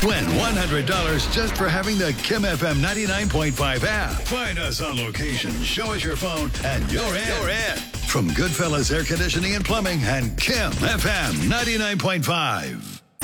Win $100 just for having the Kim FM 99.5 app. Find us on location, show us your phone, and you're in. From Goodfellas Air Conditioning and Plumbing and Kim FM 99.5.